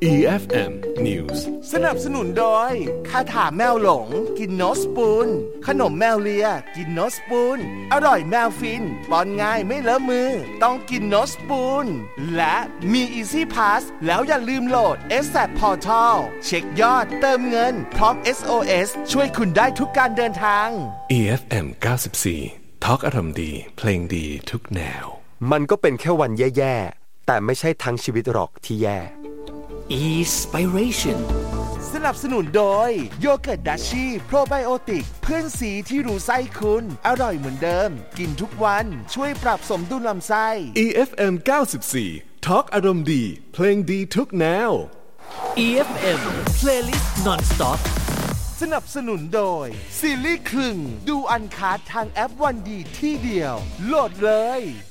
EFM News สนับสนุนโดยคาถาแมวหลงกินโนสปูนขนมแมวเลียกินโนสปูนอร่อยแมวฟินป้อนง่ายไม่เลอะมือต้องกินโนสปูนและมี Easy Pass แล้วอย่าลืมโหลด ASAP Portal เช็คยอดเติมเงินพร้อม SOS ช่วยคุณได้ทุกการเดินทาง EFM 94 Talk อารมณ์ดีเพลงดีทุกแนวมันก็เป็นแค่วันแย่ๆแต่ไม่ใช่ทั้งชีวิตหรอกที่แย่ Inspiration สนับสนุนโดยโยเกิร์ตดัชชี่โปรไบโอติกเพื่อนสีที่รู้ไส้คุณอร่อยเหมือนเดิมกินทุกวันช่วยปรับสมดุลลำไส้ EFM 94 Talk อารมณ์ดีเพลงดีทุกแนว EFM Playlist Non-Stop สนับสนุนโดยซีรีส์คลึงดูอันคัททางแอปวันดีที่เดียวโหลดเลย